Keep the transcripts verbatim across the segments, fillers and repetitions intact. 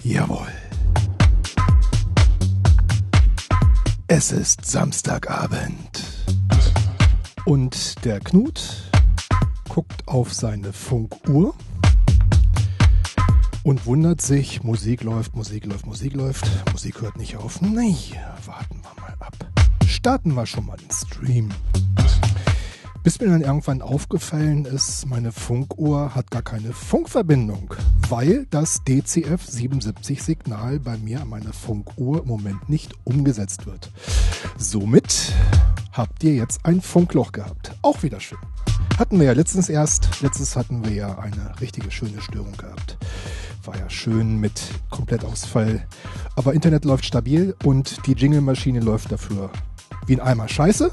Jawohl. Es ist Samstagabend. Und der Knut guckt auf seine Funkuhr und wundert sich, Musik läuft, Musik läuft, Musik läuft, Musik hört nicht auf. Nee, warten wir mal ab. Starten wir schon mal den Stream. Bis mir dann irgendwann aufgefallen ist, meine Funkuhr hat gar keine Funkverbindung, weil das D C F siebenundsiebzig Signal bei mir an meiner Funkuhr im Moment nicht umgesetzt wird. Somit habt ihr jetzt ein Funkloch gehabt. Auch wieder schön. Hatten wir ja letztens erst. Letztens hatten wir ja eine richtige schöne Störung gehabt. War ja schön mit Komplettausfall. Aber Internet läuft stabil und die Jingle-Maschine läuft dafür wie ein Eimer Scheiße.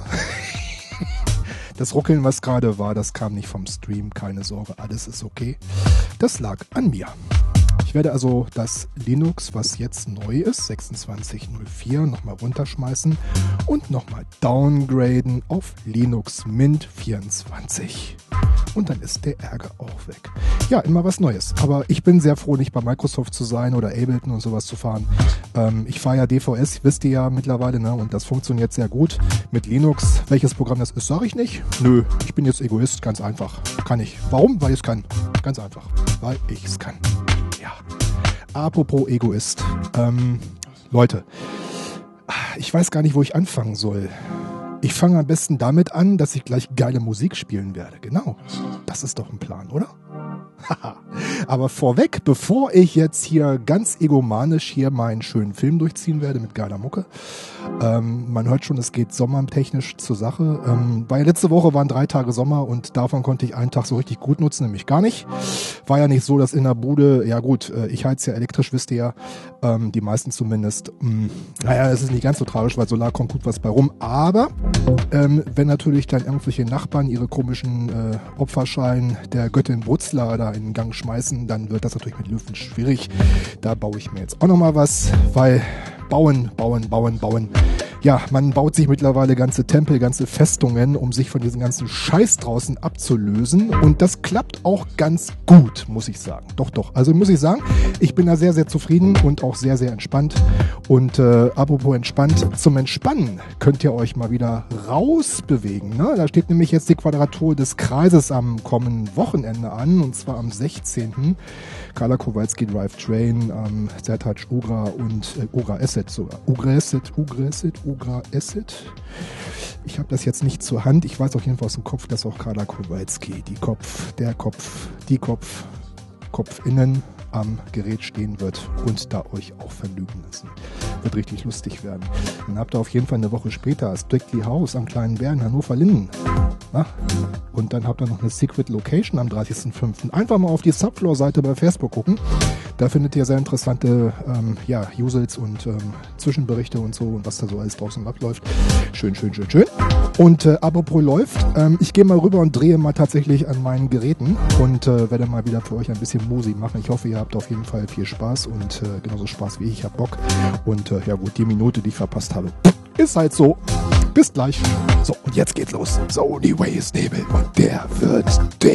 Das Ruckeln, was gerade war, das kam nicht vom Stream. Keine Sorge, alles ist okay. Das lag an mir. Ich werde also das Linux, was jetzt neu ist, sechsundzwanzig null vier, nochmal runterschmeißen und nochmal downgraden auf Linux Mint vierundzwanzig. Und dann ist der Ärger auch weg. Ja, immer was Neues. Aber ich bin sehr froh, nicht bei Microsoft zu sein oder Ableton und sowas zu fahren. Ähm, ich fahre ja D V S, wisst ihr ja mittlerweile, ne? Und das funktioniert sehr gut. Mit Linux, welches Programm das ist, sage ich nicht. Nö, ich bin jetzt Egoist, ganz einfach. Kann ich. Warum? Weil ich es kann. Ganz einfach. Weil ich es kann. Ja. Apropos Egoist. Ähm, Leute, ich weiß gar nicht, wo ich anfangen soll. Ich fange am besten damit an, dass ich gleich geile Musik spielen werde. Genau. Das ist doch ein Plan, oder? Aber vorweg, bevor ich jetzt hier ganz egomanisch hier meinen schönen Film durchziehen werde mit geiler Mucke. Ähm, man hört schon, es geht sommertechnisch zur Sache. Ähm, weil letzte Woche waren drei Tage Sommer und davon konnte ich einen Tag so richtig gut nutzen, nämlich gar nicht. War ja nicht so, dass in der Bude, ja gut, äh, ich heiz ja elektrisch, wisst ihr ja, ähm, die meisten zumindest. Mh, naja, es ist nicht ganz so tragisch, weil Solar kommt gut was bei rum. Aber ähm, wenn natürlich dann irgendwelche Nachbarn ihre komischen äh, Opferschein der Göttin Brutzler da in Gang schmeißen, dann wird das natürlich mit Lüften schwierig. Da baue ich mir jetzt auch nochmal was, weil bauen, bauen, bauen, bauen. Ja, man baut sich mittlerweile ganze Tempel, ganze Festungen, um sich von diesem ganzen Scheiß draußen abzulösen. Und das klappt auch ganz gut, muss ich sagen. Doch, doch. Also muss ich sagen, ich bin da sehr, sehr zufrieden und auch sehr, sehr entspannt. Und äh, apropos entspannt, zum Entspannen könnt ihr euch mal wieder rausbewegen. Ne? Da steht nämlich jetzt die Quadratur des Kreises am kommenden Wochenende an. Und zwar am sechzehnten Carla Kowalski Drive Train, ähm, Sertac Ugra und äh, Ugra Asset sogar. Ugra Asset, Ugra Asset, Ugra Asset. Ich habe das jetzt nicht zur Hand. Ich weiß auf jeden Fall aus dem Kopf, dass auch Carla Kowalski, die Kopf, der Kopf, die Kopf, Kopfinnen am Gerät stehen wird und da euch auch vergnügen lassen. Wird richtig lustig werden. Dann habt ihr auf jeden Fall eine Woche später Strictly House am Kleinen Bär in Hannover-Linden. Na? Und dann habt ihr noch eine Secret Location am dreißigsten fünften Einfach mal auf die Subfloor-Seite bei Facebook gucken. Da findet ihr sehr interessante ähm, ja, Usels und ähm, Zwischenberichte und so und was da so alles draußen abläuft. Schön, schön, schön, schön. Und äh, apropos läuft, ähm, ich gehe mal rüber und drehe mal tatsächlich an meinen Geräten und äh, werde mal wieder für euch ein bisschen Musik machen. Ich hoffe, ihr habt auf jeden Fall viel Spaß und äh, genauso Spaß wie ich. Ich hab Bock. Und äh, ja gut, die Minute, die ich verpasst habe, ist halt so. Bis gleich. So, und jetzt geht's los. Sony Waves Nebel und der wird dick.